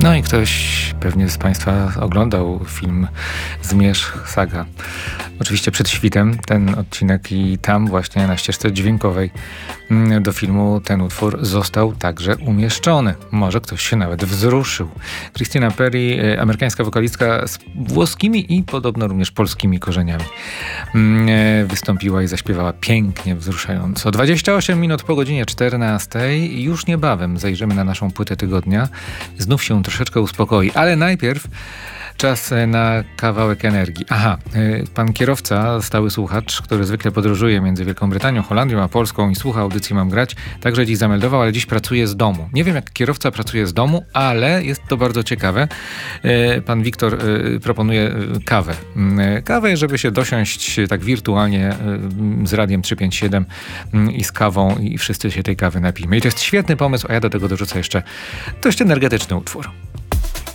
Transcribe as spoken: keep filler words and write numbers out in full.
No i ktoś pewnie z Państwa oglądał film Zmierzch Saga. Oczywiście przed świtem ten odcinek i tam właśnie na ścieżce dźwiękowej do filmu ten utwór został także umieszczony. Może ktoś się nawet wzruszył. Christina Perri, amerykańska wokalistka z włoskimi i podobno również polskimi korzeniami, wystąpiła i zaśpiewała pięknie, wzruszająco. dwadzieścia osiem minut po godzinie czternastej. Już niebawem zajrzymy na naszą płytę tygodnia. Znów się troszeczkę uspokoi, ale najpierw czas na kawałek energii. Aha, pan kierowca, stały słuchacz, który zwykle podróżuje między Wielką Brytanią, Holandią a Polską i słucha audycji Mam Grać, także dziś zameldował, ale dziś pracuje z domu. Nie wiem, jak kierowca pracuje z domu, ale jest to bardzo ciekawe. Pan Wiktor proponuje kawę. Kawę, żeby się dosiąść tak wirtualnie z radiem trzysta pięćdziesiąt siedem i z kawą i wszyscy się tej kawy napijmy. I to jest świetny pomysł, a ja do tego dorzucę jeszcze dość energetyczny utwór.